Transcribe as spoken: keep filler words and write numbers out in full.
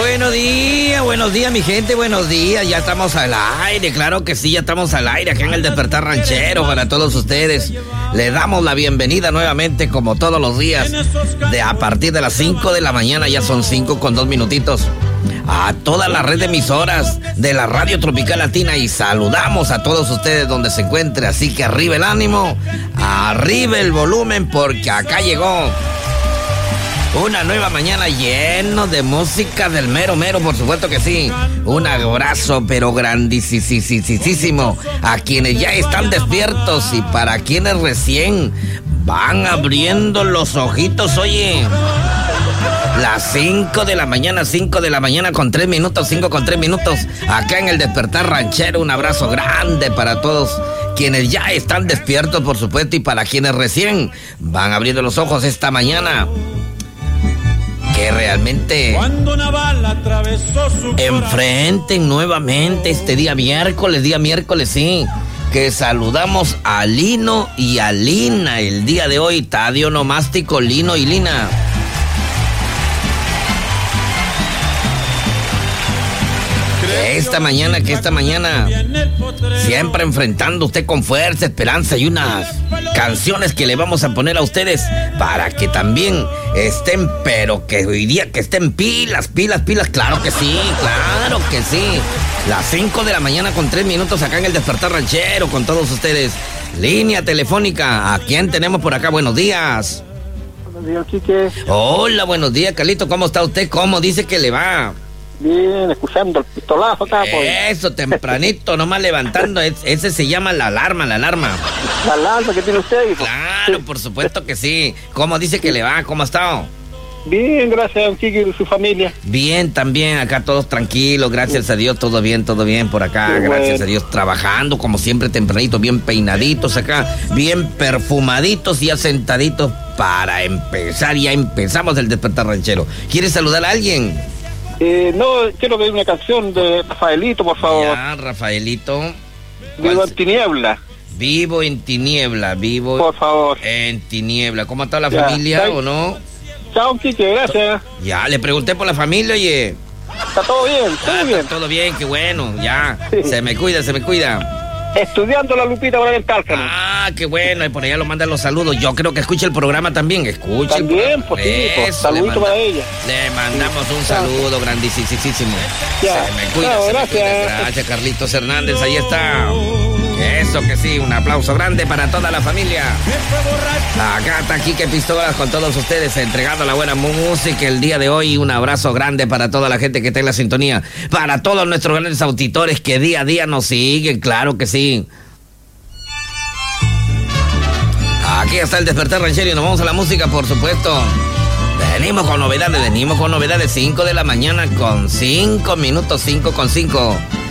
Buenos días, buenos días mi gente, buenos días, ya estamos al aire, claro que sí, ya estamos al aire aquí en el Despertar Ranchero para todos ustedes. Le damos la bienvenida nuevamente como todos los días, de a partir de las cinco de la mañana, ya son cinco con dos minutitos, a toda la red de emisoras de la Radio Tropical Latina y saludamos a todos ustedes donde se encuentre, así que arriba el ánimo, arriba el volumen porque acá llegó una nueva mañana lleno de música del mero mero, por supuesto que sí. Un abrazo pero grandísimo a quienes ya están despiertos y para quienes recién van abriendo los ojitos, oye. Las cinco de la mañana, cinco de la mañana con tres minutos, cinco con tres minutos, acá en el Despertar Ranchero. Un abrazo grande para todos quienes ya están despiertos, por supuesto, y para quienes recién van abriendo los ojos esta mañana. Que realmente enfrenten nuevamente este día miércoles, día miércoles, sí. Que saludamos a Lino y a Lina el día de hoy, Tadio Nomástico, Lino y Lina. Que esta mañana, que esta mañana, siempre enfrentando usted con fuerza, esperanza y unas canciones que le vamos a poner a ustedes para que también estén, pero que hoy día que estén pilas, pilas, pilas, claro que sí, claro que sí. Las cinco de la mañana con tres minutos acá en el Despertar Ranchero con todos ustedes. Línea telefónica, ¿a quién tenemos por acá? Buenos días. Buenos días, Quique. Hola, buenos días, Carlito, ¿cómo está usted? ¿Cómo dice que le va? Bien, escuchando el pistolazo acá, pues. Eso, tempranito, nomás levantando. Es, ese se llama la alarma, la alarma. La alarma que tiene usted, hijo. Claro, por supuesto que sí. ¿Cómo dice que le va? ¿Cómo ha estado? Bien, gracias a don Kiki y su familia. Bien, también, acá todos tranquilos, gracias a Dios, todo bien, todo bien por acá, Qué gracias bueno. a Dios, trabajando como siempre tempranito, bien peinaditos acá, bien perfumaditos y asentaditos para empezar. Ya empezamos el Despertar Ranchero. ¿Quieres saludar a alguien? Eh, no, quiero pedir una canción de Rafaelito, por favor. Ya, Rafaelito. Vivo en tiniebla. Vivo en tiniebla, vivo Por favor. en tiniebla. ¿Cómo está la Ya, familia está- o no? Chao, Kike, gracias. Ya, le pregunté por la familia, oye. Está todo bien, todo Ah, bien. está todo bien, qué bueno, ya. Sí. Se me cuida, se me cuida. Estudiando la Lupita para el Cálcano. Ah, qué bueno, y por allá lo mandan los saludos. Yo creo que escucha el programa también, escucha el También, programa. pues sí, pues, Eso, saludito le manda- para ella. Le mandamos un saludo grandísimo. Ya. Se me cuida, Chao, se me gracias. cuida. Gracias, Carlitos Hernández, ahí está. Eso que sí, un aplauso grande para toda la familia. Acá está Quique Pistolas con todos ustedes, entregando la buena música el día de hoy. Un abrazo grande para toda la gente que está en la sintonía, para todos nuestros grandes auditores que día a día nos siguen, claro que sí. Aquí está el Despertar Ranchero y nos vamos a la música, por supuesto. Venimos con novedades, venimos con novedades, cinco de la mañana con cinco minutos, cinco con cinco.